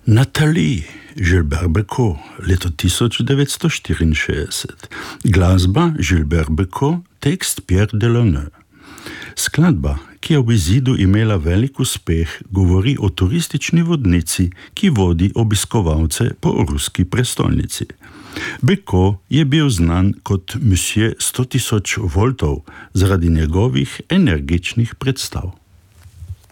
Nathalie, Gilbert Bécaud, leto 1964. Glasba Gilbert Bécaud, tekst Pierre Delaunay. Skladba, ki je v izidu imela velik uspeh, govori o turistični vodnici, ki vodi obiskovalce po ruski prestolnici. Bécaud je bil znan kot Monsieur 100 000 voltov zaradi njegovih energičnih predstav.